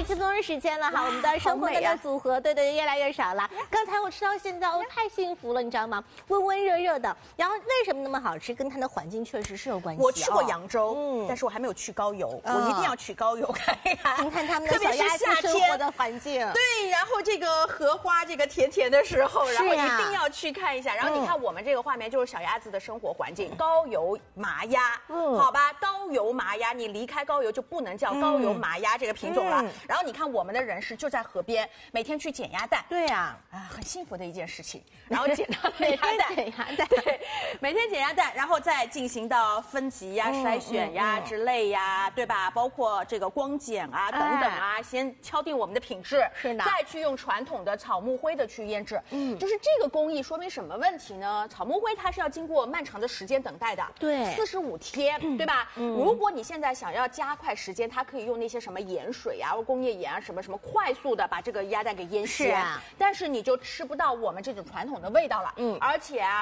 轻松的时间了哈，我们的生活的组合，对，越来越少了。刚才我吃到现在，太幸福了，你知道吗？温温热热的，然后为什么那么好吃？跟它的环境确实是有关系。 我去过扬州，但是我还没有去高邮，我一定要去高邮看一看。 你看他们的小鸭子生活的环境， 对，然后这个荷花这个甜甜的时候，然后一定要去看一下。然后你看我们这个画面就是小鸭子的生活环境，高邮麻鸭，好吧，高邮麻鸭，你离开高邮就不能叫高邮麻鸭这个品种了。然后你看我们的人是就在河边，每天去捡鸭蛋， 对呀， 很幸福的一件事情。然后捡到的鸭蛋， 捡鸭蛋， 对，每天捡鸭蛋，然后再进行到分级呀、筛选呀之类呀，对吧？包括这个光检啊等等啊，先敲定我们的品质， 是的， 再去用传统的草木灰的去腌制。就是这个工艺说明什么问题呢？草木灰它是要经过漫长的时间等待的， 对 ，45天，对吧？如果你现在想要加快时间，它可以用那些什么盐水啊、工业盐啊什么快速的把这个鸭蛋给腌鲜，但是你就吃不到我们这种传统的味道了。而且啊。